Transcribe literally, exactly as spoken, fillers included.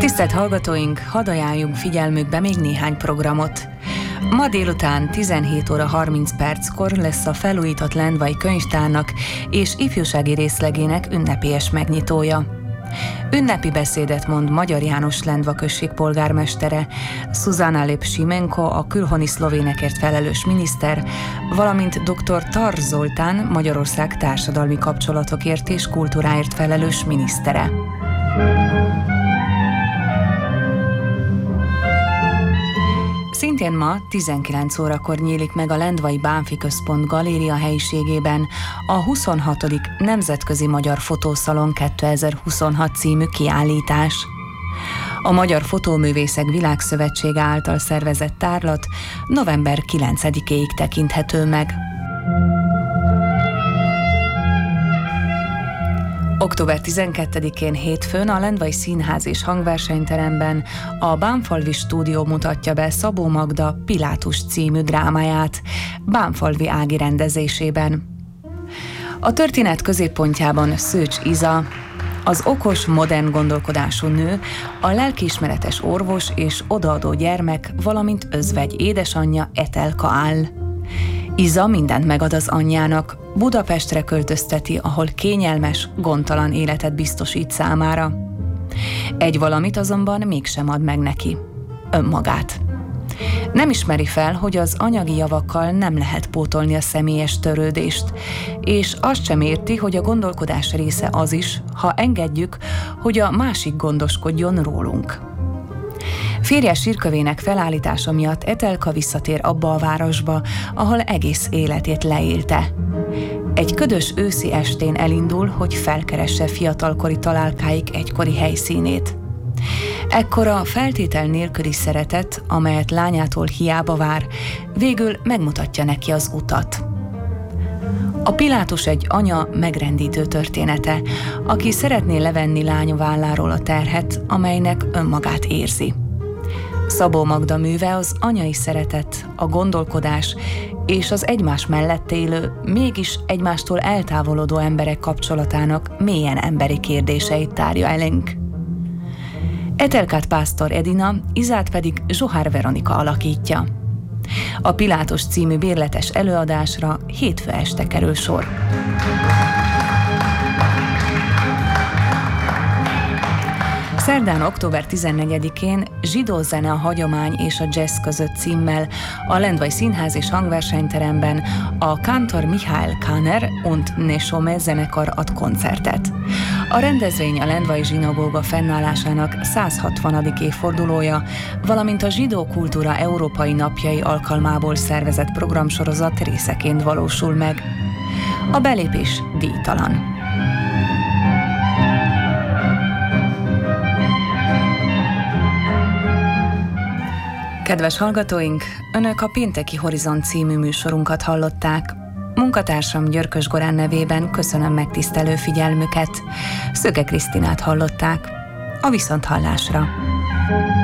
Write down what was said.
Tisztelt hallgatóink, hadd ajánljunk figyelmükbe még néhány programot. Ma délután tizenhét óra harminc perckor lesz a felújított Lendvai könyvtárnak és ifjúsági részlegének ünnepélyes megnyitója. Ünnepi beszédet mond Magyar János Lendva község polgármestere, Szuzana Lep-Simenko, a külhoni szlovénekért felelős miniszter, valamint dr. Tar Zoltán, Magyarország társadalmi kapcsolatokért és kultúráért felelős minisztere. Szintén ma tizenkilenc órakor nyílik meg a Lendvai Bánffy Központ galéria helyiségében a huszonhatodik Nemzetközi Magyar Fotószalon kétezer-huszonhat című kiállítás. A Magyar Fotóművészek Világszövetsége által szervezett tárlat november kilencedikéig tekinthető meg. október tizenkettedikén hétfőn a Lendvai Színház és Hangversenyteremben a Bánffalvi Stúdió mutatja be Szabó Magda Pilátus című drámáját Bánffalvi Ági rendezésében. A történet középpontjában Szőcs Iza, az okos, modern gondolkodású nő, a lelkiismeretes orvos és odaadó gyermek, valamint özvegy édesanyja Etelka áll. Iza mindent megad az anyjának, Budapestre költözteti, ahol kényelmes, gondtalan életet biztosít számára. Egy valamit azonban mégsem ad meg neki: önmagát. Nem ismeri fel, hogy az anyagi javakkal nem lehet pótolni a személyes törődést, és azt sem érti, hogy a gondolkodás része az is, ha engedjük, hogy a másik gondoskodjon rólunk. Férje sírkövének felállítása miatt Etelka visszatér abba a városba, ahol egész életét leélte. Egy ködös őszi estén elindul, hogy felkeresse fiatalkori találkáik egykori helyszínét. Ekkor a feltétel nélküli szeretet, amelyet lányától hiába vár, végül megmutatja neki az utat. A Pilátus egy anya megrendítő története, aki szeretné levenni lánya válláról a terhet, amelynek önmagát érzi. Szabó Magda műve az anyai szeretet, a gondolkodás és az egymás mellett élő, mégis egymástól eltávolodó emberek kapcsolatának mélyen emberi kérdéseit tárja elénk. Etelkát Pásztor Edina, Izát pedig Zsohár Veronika alakítja. A Pilátus című bérletes előadásra hétfő este kerül sor. Szerdán, október tizennegyedikén Zsidó zene a hagyomány és a jazz között címmel a Lendvai Színház és Hangversenyteremben a Kántor Mihály Káner und Nesome zenekar ad koncertet. A rendezvény a Lendvai zsinagóga fennállásának százhatvanadik évfordulója, valamint a zsidó kultúra európai napjai alkalmából szervezett programsorozat részeként valósul meg. A belépés díjtalan. Kedves hallgatóink, Önök a Pénteki Horizont című műsorunkat hallották. Munkatársam Györkös Gorán nevében köszönöm megtisztelő figyelmüket. Szöke Krisztinát hallották. A viszonthallásra.